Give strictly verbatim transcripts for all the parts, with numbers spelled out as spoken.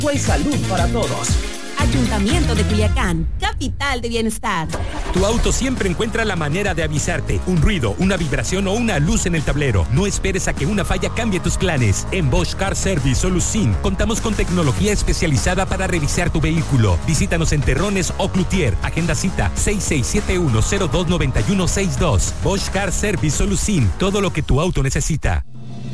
pues salud para todos. Ayuntamiento de Culiacán, capital de bienestar. Tu auto siempre encuentra la manera de avisarte. Un ruido, una vibración o una luz en el tablero. No esperes a que una falla cambie tus planes. En Bosch Car Service Solucin contamos con tecnología especializada para revisar tu vehículo. Visítanos en Terrones o Cloutier. Agenda cita seis seis siete uno cero dos nueve uno seis dos. Bosch Car Service Solucin. Todo lo que tu auto necesita.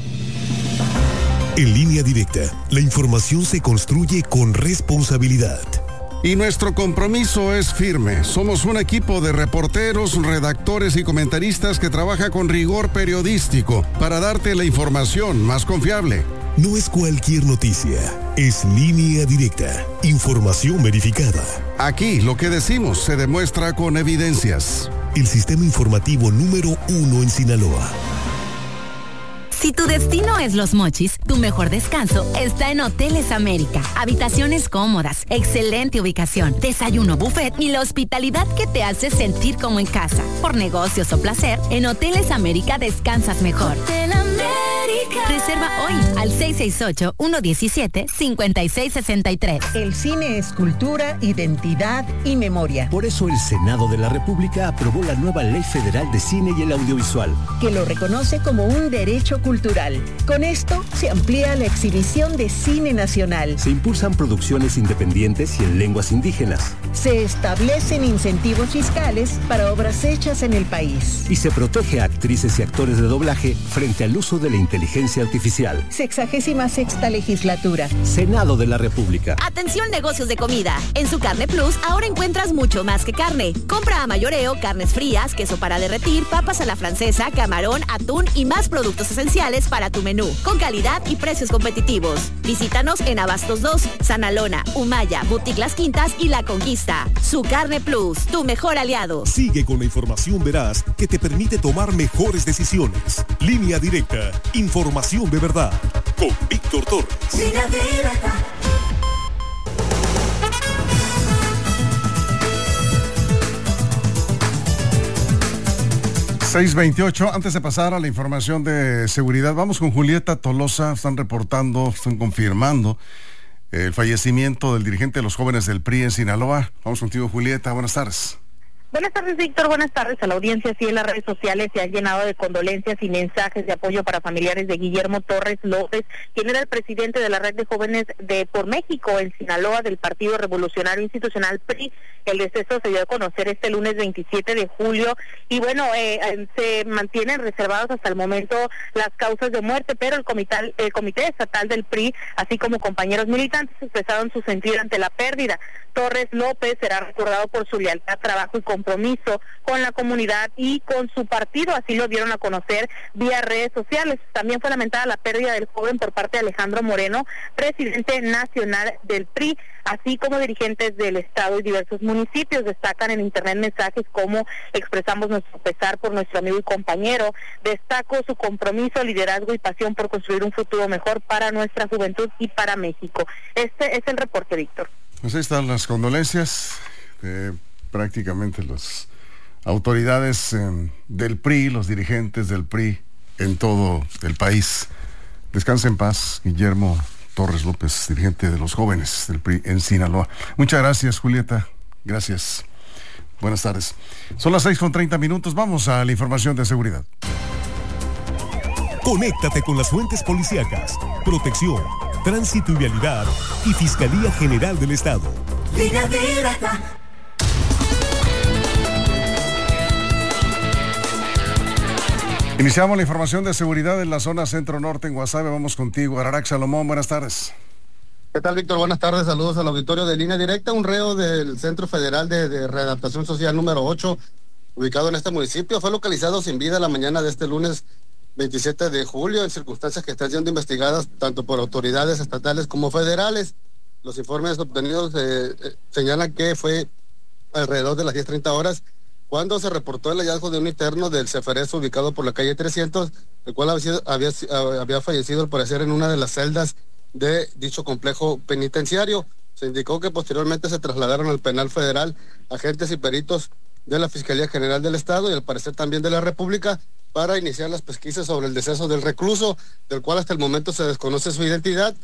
En Línea Directa, la información se construye con responsabilidad. Y nuestro compromiso es firme. Somos un equipo de reporteros, redactores y comentaristas que trabaja con rigor periodístico para darte la información más confiable. No es cualquier noticia, es Línea Directa, información verificada. Aquí lo que decimos se demuestra con evidencias. El sistema informativo número uno en Sinaloa. Si tu destino es Los Mochis, tu mejor descanso está en Hoteles América. Habitaciones cómodas, excelente ubicación, desayuno buffet y la hospitalidad que te hace sentir como en casa. Por negocios o placer, en Hoteles América descansas mejor. Hotel América. Reserva hoy al seis seis ocho, uno uno siete, cinco seis seis tres. El cine es cultura, identidad y memoria. Por eso el Senado de la República aprobó la nueva Ley Federal de Cine y el Audiovisual, que lo reconoce como un derecho cultural. Con esto se amplía la exhibición de cine nacional. Se impulsan producciones independientes y en lenguas indígenas. Se establecen incentivos fiscales para obras hechas en el país. Y se protege a actrices y actores de doblaje frente al uso de la inteligencia artificial. Sexagésima sexta legislatura. Senado de la República. Atención, negocios de comida. En su Carne Plus ahora encuentras mucho más que carne. Compra a mayoreo, carnes frías, queso para derretir, papas a la francesa, camarón, atún y más productos esenciales para tu menú, con calidad y precios competitivos. Visítanos en Abastos dos, Sanalona, Humaya, Boutique Las Quintas y La Conquista. Su Carne Plus, tu mejor aliado. Sigue con la información veraz que te permite tomar mejores decisiones. Línea Directa, información de verdad. Con Víctor Torres. Línea Directa. seis veintiocho, antes de pasar a la información de seguridad, vamos con Julieta Tolosa. Están reportando, están confirmando el fallecimiento del dirigente de los jóvenes del P R I en Sinaloa. Vamos contigo, Julieta, buenas tardes. Buenas tardes, Víctor. Buenas tardes a la audiencia. Sí, en las redes sociales se han llenado de condolencias y mensajes de apoyo para familiares de Guillermo Torres López, quien era el presidente de la Red de Jóvenes de Por México en Sinaloa del Partido Revolucionario Institucional P R I. El deceso se dio a conocer este lunes veintisiete de julio y bueno, eh, se mantienen reservados hasta el momento las causas de muerte, pero el comité, el comité estatal del P R I, así como compañeros militantes, expresaron su sentir ante la pérdida. Torres López será recordado por su lealtad, trabajo y compromiso con la comunidad y con su partido, así lo dieron a conocer vía redes sociales. También fue lamentada la pérdida del joven por parte de Alejandro Moreno, presidente nacional del P R I, así como dirigentes del estado y diversos municipios. Destacan en internet mensajes como: expresamos nuestro pesar por nuestro amigo y compañero, destaco su compromiso, liderazgo y pasión por construir un futuro mejor para nuestra juventud y para México. Este es el reporte, Víctor. Pues ahí están las condolencias de prácticamente las autoridades eh, del P R I, los dirigentes del P R I en todo el país. Descansa en paz, Guillermo Torres López, dirigente de los jóvenes del P R I en Sinaloa. Muchas gracias, Julieta. Gracias. Buenas tardes. Son las seis con treinta minutos. Vamos a la información de seguridad. Conéctate con las fuentes policíacas, protección, tránsito y vialidad y Fiscalía General del Estado. Línea Directa. Iniciamos la información de seguridad en la zona centro-norte en Guasave. Vamos contigo, Ararac Salomón. Buenas tardes. ¿Qué tal, Víctor? Buenas tardes. Saludos al auditorio de Línea Directa. Un reo del Centro Federal de, de Readaptación Social número ocho, ubicado en este municipio, fue localizado sin vida la mañana de este lunes veintisiete de julio, en circunstancias que están siendo investigadas tanto por autoridades estatales como federales. Los informes obtenidos eh, eh, señalan que fue alrededor de las diez treinta horas cuando se reportó el hallazgo de un interno del Ceferez ubicado por la calle trescientos, el cual había, sido, había, había fallecido al parecer en una de las celdas de dicho complejo penitenciario. Se indicó que posteriormente se trasladaron al penal federal agentes y peritos de la Fiscalía General del Estado y al parecer también de la República para iniciar las pesquisas sobre el deceso del recluso, del cual hasta el momento se desconoce su identidad.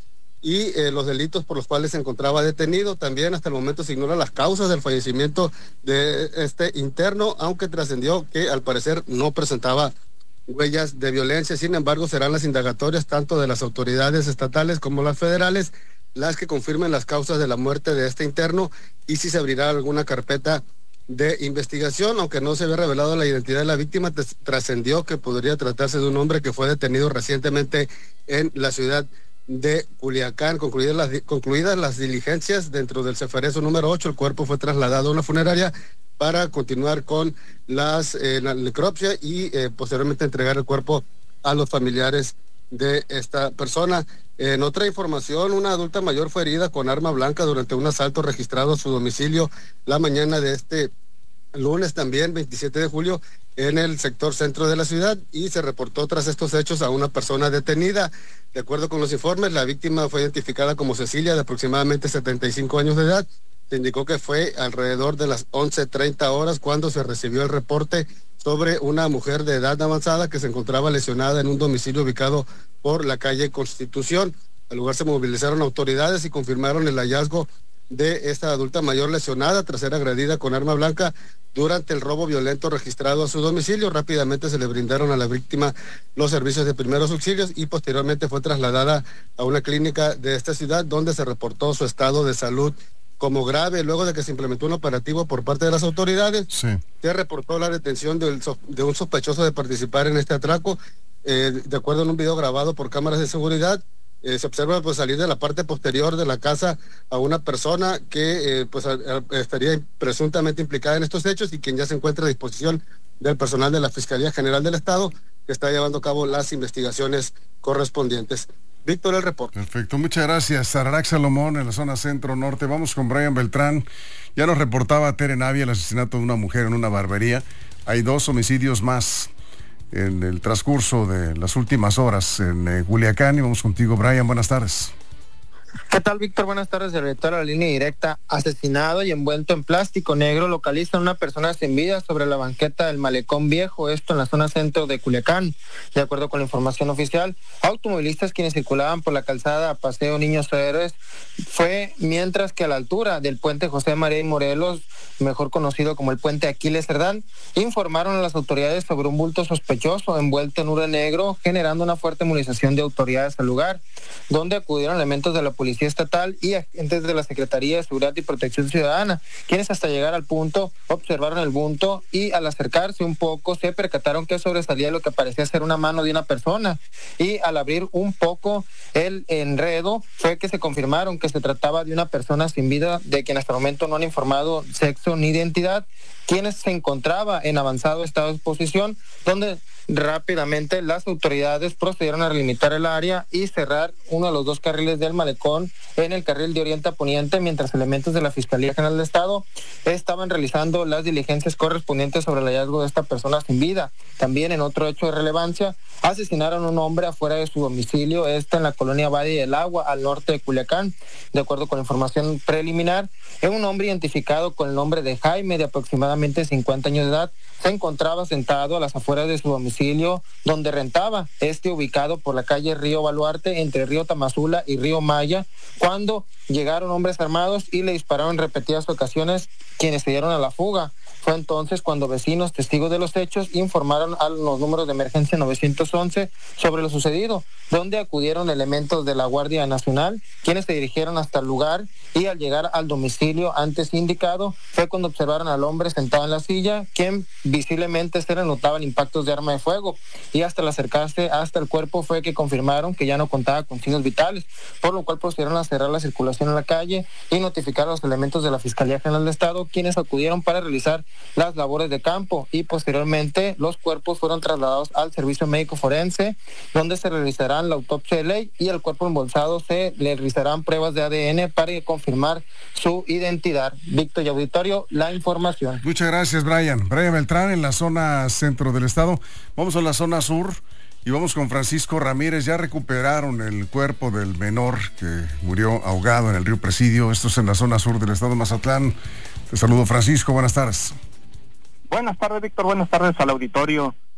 y eh, los delitos por los cuales se encontraba detenido. También hasta el momento se ignoran las causas del fallecimiento de este interno, aunque trascendió que al parecer no presentaba huellas de violencia. Sin embargo, serán las indagatorias tanto de las autoridades estatales como las federales las que confirmen las causas de la muerte de este interno y si se abrirá alguna carpeta de investigación. Aunque no se había revelado la identidad de la víctima, trascendió que podría tratarse de un hombre que fue detenido recientemente en la ciudad de Culiacán. Concluidas las, concluidas las diligencias dentro del Ceferezo número ocho, el cuerpo fue trasladado a una funeraria para continuar con las, eh, la necropsia y eh, posteriormente entregar el cuerpo a los familiares de esta persona. En otra información, una adulta mayor fue herida con arma blanca durante un asalto registrado a su domicilio la mañana de este lunes, también veintisiete de julio, en el sector centro de la ciudad, y se reportó tras estos hechos a una persona detenida. De acuerdo con los informes, la víctima fue identificada como Cecilia, de aproximadamente setenta y cinco años de edad. Se indicó que fue alrededor de las once treinta horas cuando se recibió el reporte sobre una mujer de edad avanzada que se encontraba lesionada en un domicilio ubicado por la calle Constitución. Al lugar se movilizaron autoridades y confirmaron el hallazgo de esta adulta mayor lesionada tras ser agredida con arma blanca durante el robo violento registrado a su domicilio. Rápidamente se le brindaron a la víctima los servicios de primeros auxilios y posteriormente fue trasladada a una clínica de esta ciudad donde se reportó su estado de salud como grave. Luego de que se implementó un operativo por parte de las autoridades, sí. se reportó la detención de, de un sospechoso de participar en este atraco. Eh, de acuerdo en un video grabado por cámaras de seguridad, eh, se observa pues salir de la parte posterior de la casa a una persona que eh, pues a, a, estaría presuntamente implicada en estos hechos y quien ya se encuentra a disposición del personal de la Fiscalía General del Estado, que está llevando a cabo las investigaciones correspondientes. Víctor, el reporte. Perfecto, muchas gracias. Ararac Salomón, en la zona centro-norte. Vamos con Brian Beltrán. Ya nos reportaba Tere Navia el asesinato de una mujer en una barbería. Hay dos homicidios más en el transcurso de las últimas horas en eh, Culiacán. Y vamos contigo, Brian. Buenas tardes. ¿Qué tal, Víctor? Buenas tardes. El director de la línea directa, asesinado y envuelto en plástico negro, localizan una persona sin vida sobre la banqueta del Malecón Viejo, esto en la zona centro de Culiacán. De acuerdo con la información oficial, automovilistas quienes circulaban por la calzada Paseo Niños Héroes fue mientras que a la altura del puente José María y Morelos, mejor conocido como el puente Aquiles Cerdán, informaron a las autoridades sobre un bulto sospechoso envuelto en ure negro, generando una fuerte movilización de autoridades al lugar, donde acudieron elementos de la Policía Estatal y agentes de la Secretaría de Seguridad y Protección Ciudadana, quienes hasta llegar al punto observaron el bulto y al acercarse un poco se percataron que sobresalía lo que parecía ser una mano de una persona, y al abrir un poco el enredo fue que se confirmaron que se trataba de una persona sin vida, de quien hasta el momento no han informado sexo ni identidad, quienes se encontraba en avanzado estado de exposición, donde rápidamente las autoridades procedieron a limitar el área y cerrar uno de los dos carriles del malecón en el carril de oriente a poniente, mientras elementos de la Fiscalía General del Estado estaban realizando las diligencias correspondientes sobre el hallazgo de esta persona sin vida. También en otro hecho de relevancia, asesinaron a un hombre afuera de su domicilio, este en la colonia Valle del Agua, al norte de Culiacán. De acuerdo con información preliminar, es un hombre identificado con el nombre de Jaime, de aproximadamente cincuenta años de edad, se encontraba sentado a las afueras de su domicilio, donde rentaba, este ubicado por la calle Río Baluarte, entre Río Tamazula y Río Maya, cuando llegaron hombres armados y le dispararon en repetidas ocasiones, quienes se dieron a la fuga. Fue entonces cuando vecinos, testigos de los hechos, informaron a los números de emergencia nueve once sobre lo sucedido, donde acudieron elementos de la Guardia Nacional, quienes se dirigieron hasta el lugar, y al llegar al domicilio antes indicado, fue cuando observaron al hombre sentado en la silla, quien visiblemente se le notaban impactos de arma de fuego, y hasta al acercarse hasta el cuerpo fue que confirmaron que ya no contaba con signos vitales, por lo cual procedieron a cerrar la circulación en la calle y notificar a los elementos de la Fiscalía General del Estado, quienes acudieron para realizar las labores de campo, y posteriormente los cuerpos fueron trasladados al servicio médico forense, donde se realizarán la autopsia de ley y al cuerpo embolsado se le realizarán pruebas de A D N para confirmar su identidad. Víctor y auditorio, la información. Muchas gracias, Brian. Brian Beltrán en la zona centro del estado. Vamos a la zona sur y vamos con Francisco Ramírez. Ya recuperaron el cuerpo del menor que murió ahogado en el río Presidio. Esto es en la zona sur del estado de Mazatlán. Te saludo, Francisco. Buenas tardes. Buenas tardes, Víctor. Buenas tardes al auditorio.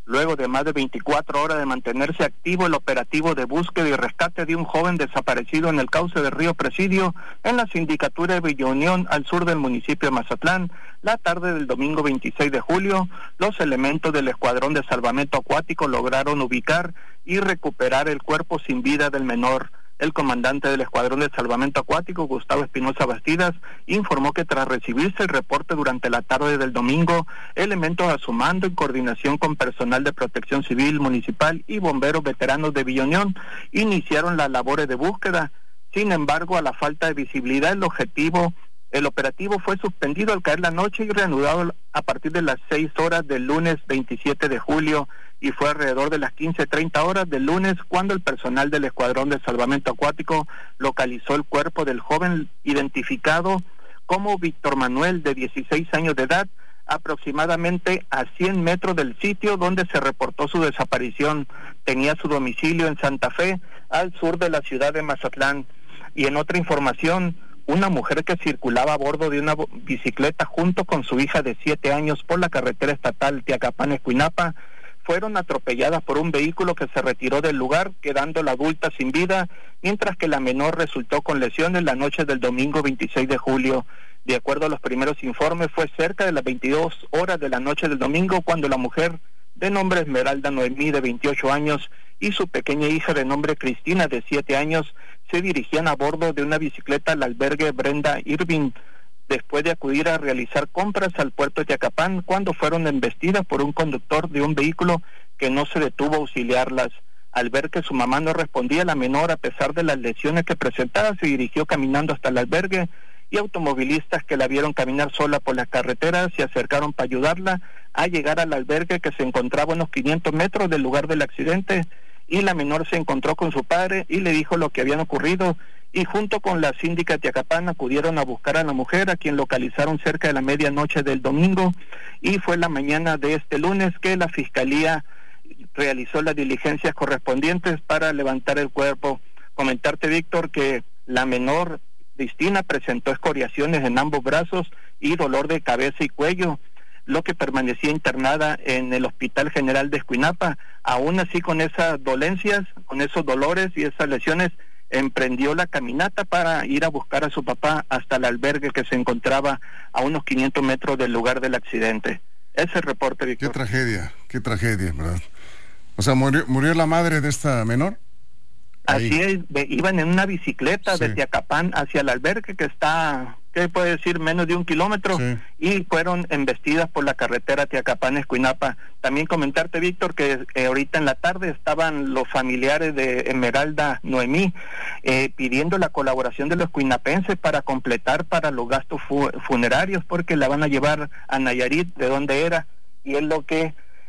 luego de más de veinticuatro horas de mantenerse activo el operativo de búsqueda y rescate de un joven desaparecido en el cauce del río Presidio, en la sindicatura de Villa Unión, al sur del municipio de Mazatlán. La tarde del domingo veintiséis de julio, los elementos del Escuadrón de Salvamento Acuático lograron ubicar y recuperar el cuerpo sin vida del menor. El comandante del Escuadrón de Salvamento Acuático, Gustavo Espinosa Bastidas, informó que tras recibirse el reporte durante la tarde del domingo, elementos a su mando, en coordinación con personal de Protección Civil Municipal y bomberos veteranos de Villa Unión, iniciaron las labores de búsqueda. Sin embargo, a la falta de visibilidad, el objetivo, el operativo fue suspendido al caer la noche y reanudado a partir de las seis horas del lunes veintisiete de julio, y fue alrededor de las quince treinta horas del lunes cuando el personal del Escuadrón de Salvamento Acuático localizó el cuerpo del joven identificado como Víctor Manuel, de dieciséis años de edad, aproximadamente a cien metros del sitio donde se reportó su desaparición. Tenía su domicilio en Santa Fe, al sur de la ciudad de Mazatlán. Y en otra información, una mujer que circulaba a bordo de una bicicleta junto con su hija de siete años por la carretera estatal Teacapán-Escuinapa fueron atropelladas por un vehículo que se retiró del lugar, quedando la adulta sin vida, mientras que la menor resultó con lesiones la noche del domingo veintiséis de julio. De acuerdo a los primeros informes, fue cerca de las veintidós horas de la noche del domingo cuando la mujer, de nombre Esmeralda Noemí, de veintiocho años, y su pequeña hija de nombre Cristina, de siete años, se dirigían a bordo de una bicicleta al albergue Brenda Irving, después de acudir a realizar compras al puerto de Teacapán, cuando fueron embestidas por un conductor de un vehículo que no se detuvo a auxiliarlas. Al ver que su mamá no respondía, la menor, a pesar de las lesiones que presentaba, se dirigió caminando hasta el albergue, y automovilistas que la vieron caminar sola por la carretera se acercaron para ayudarla a llegar al albergue, que se encontraba a unos quinientos metros del lugar del accidente, y la menor se encontró con su padre y le dijo lo que habían ocurrido, y junto con la síndica de Teacapán acudieron a buscar a la mujer, a quien localizaron cerca de la medianoche del domingo, y fue la mañana de este lunes que la Fiscalía realizó las diligencias correspondientes para levantar el cuerpo. Comentarte, Víctor, que la menor Cristina presentó escoriaciones en ambos brazos y dolor de cabeza y cuello, lo que permanecía internada en el Hospital General de Escuinapa. Aún así, con esas dolencias, con esos dolores y esas lesiones, emprendió la caminata para ir a buscar a su papá hasta el albergue, que se encontraba a unos quinientos metros del lugar del accidente. Ese es el reporte, Víctor. Qué tragedia, qué tragedia, ¿verdad? O sea, ¿murió, murió la madre de esta menor? Ahí. Así es, de, iban en una bicicleta sí. de Teacapán hacia el albergue, que está, ¿qué puede decir? Menos de un kilómetro, sí. y fueron embestidas por la carretera Teacapán-Escuinapa. También comentarte, Víctor, que eh, ahorita en la tarde estaban los familiares de Esmeralda Noemí eh, pidiendo la colaboración de los escuinapenses para completar para los gastos fu funerarios, porque la van a llevar a Nayarit, de donde era, y es lo que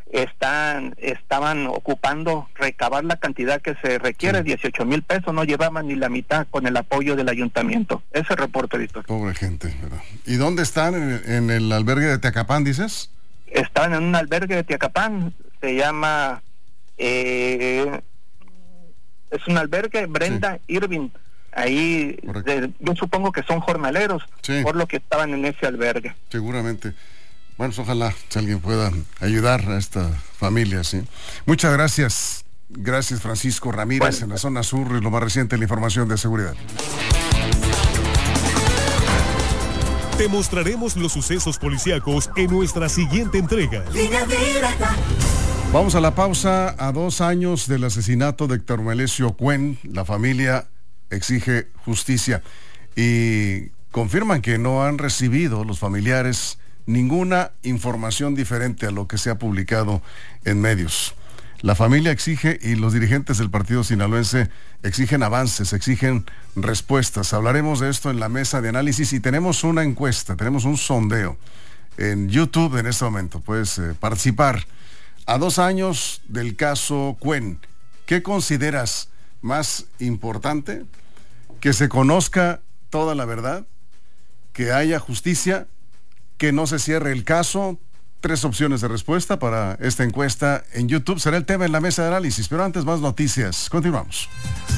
están estaban ocupando recabar la cantidad que se requiere, sí. dieciocho mil pesos, no llevaban ni la mitad con el apoyo del ayuntamiento. Ese reporte, Víctor. Pobre gente, ¿verdad? ¿Y dónde están? ¿En, en el albergue de Teacapán, dices? Están en un albergue de Teacapán, se llama eh, es un albergue Brenda sí. Irving. Ahí de, yo supongo que son jornaleros, sí. por lo que estaban en ese albergue. Seguramente. Bueno, pues ojalá si alguien pueda ayudar a esta familia, sí. Muchas gracias. Gracias, Francisco Ramírez, bueno, en la zona sur, y lo más reciente, la información de seguridad. Te mostraremos los sucesos policíacos en nuestra siguiente entrega. Vamos a la pausa. A dos años del asesinato de Héctor Melesio Cuen, la familia exige justicia y confirman que no han recibido los familiares ninguna información diferente a lo que se ha publicado en medios. La familia exige, y los dirigentes del partido sinaloense exigen avances, exigen respuestas. Hablaremos de esto en la mesa de análisis, y tenemos una encuesta, tenemos un sondeo en YouTube en este momento. Puedes eh, participar. A dos años del caso Cuen, ¿qué consideras más importante? ¿Que se conozca toda la verdad? ¿Que haya justicia? ¿Que no se cierre el caso? Tres opciones de respuesta para esta encuesta en YouTube. Será el tema en la mesa de análisis, pero antes más noticias. Continuamos.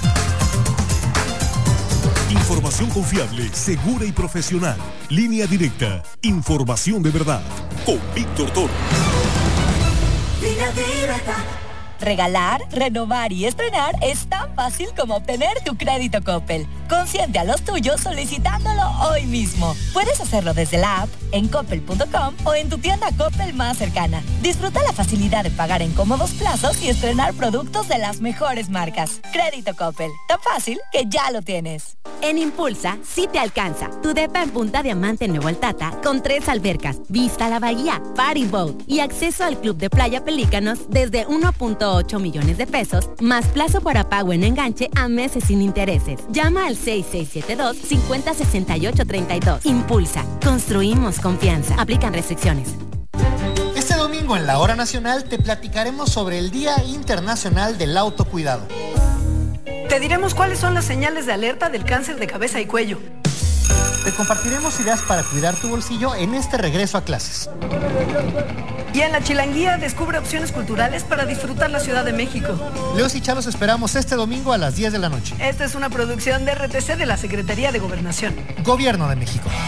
Información confiable, segura y profesional. Línea Directa. Información de verdad. Con Víctor Toro. Línea Directa. Regalar, renovar y estrenar es tan fácil como obtener tu crédito Coppel. Consiente a los tuyos solicitándolo hoy mismo. Puedes hacerlo desde la app, en coppel punto com o en tu tienda Coppel más cercana. Disfruta la facilidad de pagar en cómodos plazos y estrenar productos de las mejores marcas. Crédito Coppel, tan fácil que ya lo tienes. En Impulsa, sí te alcanza. Tu depa en Punta Diamante en Nuevo Altata, con tres albercas, vista a la bahía, party boat y acceso al club de playa Pelícanos desde uno punto ocho millones de pesos, más plazo para pago en enganche a meses sin intereses. Llama al seis seis siete dos, cinco cero seis ocho tres dos. Impulsa. Construimos confianza. Aplican restricciones. Este domingo en la Hora Nacional te platicaremos sobre el Día Internacional del Autocuidado. Te diremos cuáles son las señales de alerta del cáncer de cabeza y cuello. Te compartiremos ideas para cuidar tu bolsillo en este regreso a clases. Y en la Chilanguía descubre opciones culturales para disfrutar la Ciudad de México. Leos y Chalos esperamos este domingo a las diez de la noche. Esta es una producción de R T C de la Secretaría de Gobernación. Gobierno de México.